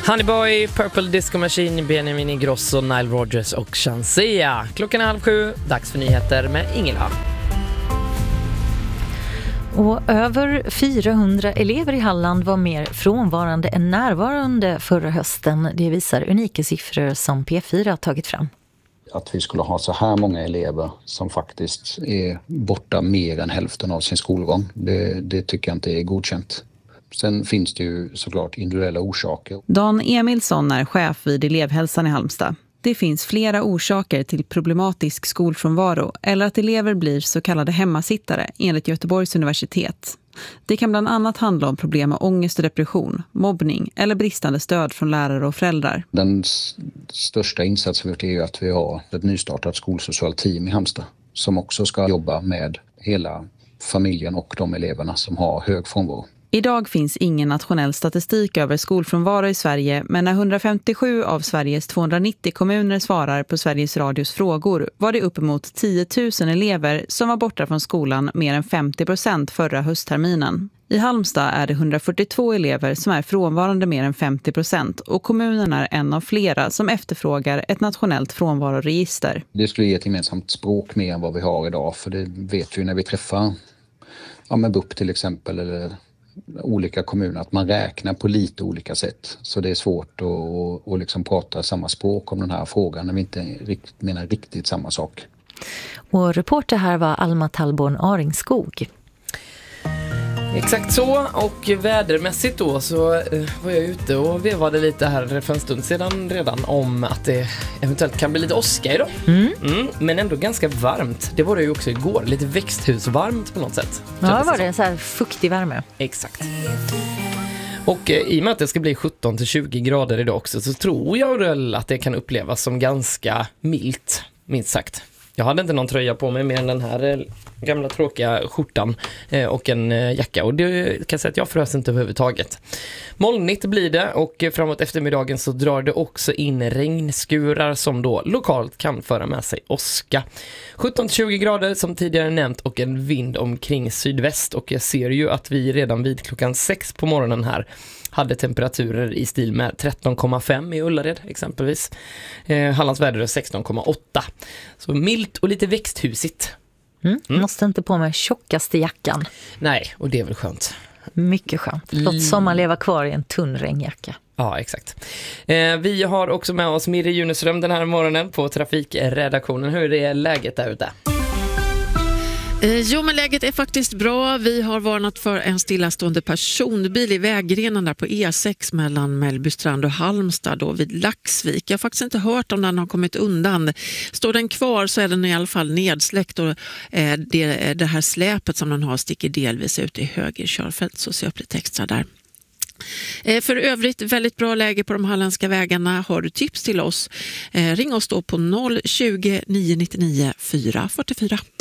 Honeyboy, Purple Disco Machine, Benjamin Ingrosso, Nile Rodgers och Shansia. Klockan är 6:30, dags för nyheter med Ingela. Och över 400 elever i Halland var mer frånvarande än närvarande förra hösten. Det visar unika siffror som P4 har tagit fram. Att vi skulle ha så här många elever som faktiskt är borta mer än hälften av sin skolgång, det tycker jag inte är godkänt. Sen finns det ju såklart individuella orsaker. Dan Emilsson är chef vid elevhälsan i Halmstad. Det finns flera orsaker till problematisk skolfrånvaro eller att elever blir så kallade hemmasittare enligt Göteborgs universitet. Det kan bland annat handla om problem med ångest och depression, mobbning eller bristande stöd från lärare och föräldrar. Den största insatsen är ju att vi har ett nystartat skolsocialt team i Halmstad som också ska jobba med hela familjen och de eleverna som har hög frånvaro. Idag finns ingen nationell statistik över skolfrånvaro i Sverige, men när 157 av Sveriges 290 kommuner svarar på Sveriges Radios frågor var det uppemot 10 000 elever som var borta från skolan mer än 50% förra höstterminen. I Halmstad är det 142 elever som är frånvarande mer än 50% och kommunen är en av flera som efterfrågar ett nationellt frånvaroregister. Det skulle ge ett gemensamt språk mer än vad vi har idag, för det vet vi när vi träffar BUP till exempel eller olika kommuner att man räknar på lite olika sätt. Så det är svårt att liksom prata samma språk om den här frågan när vi inte menar riktigt samma sak. Och reporter här var Alma Tallborn Aringskog. Exakt så, och vädermässigt då så var jag ute och vevade lite här för en stund sedan redan om att det eventuellt kan bli lite åska idag. Men ändå ganska varmt. Det var det ju också igår, lite växthusvarmt på något sätt. Ja, var det en så här fuktig värme. Exakt. Och i och med att det ska bli 17-20 grader idag också så tror jag väl att det kan upplevas som ganska milt, minst sagt. Jag hade inte någon tröja på mig mer än den här gamla tråkiga skjortan och en jacka. Och det kan jag säga att jag frös inte överhuvudtaget. Molnigt blir det och framåt eftermiddagen så drar det också in regnskurar som då lokalt kan föra med sig åska. 17-20 grader som tidigare nämnt och en vind omkring sydväst. Och jag ser ju att vi redan vid klockan 6 på morgonen här hade temperaturer i stil med 13,5 i Ullared exempelvis. Hallands väder är 16,8. Så milt och lite växthusigt. Måste inte på med tjockaste jackan. Nej, och det är väl skönt. Mycket skönt. Låt sommar leva kvar i en tunn regnjacka. Ja, exakt. Vi har också med oss Mirre Junesröm den här morgonen på trafikredaktionen. Hur är läget där ute? Jo, men läget är faktiskt bra. Vi har varnat för en stillastående personbil i vägrenen där på E6 mellan Mellbystrand och Halmstad då vid Laxvik. Jag har faktiskt inte hört om den har kommit undan. Står den kvar så är den i alla fall nedsläckt och det här släpet som den har sticker delvis ut i höger körfält, så ser jag upp lite extra där. För övrigt väldigt bra läge på de halländska vägarna. Har du tips till oss? Ring oss då på 020 999 444.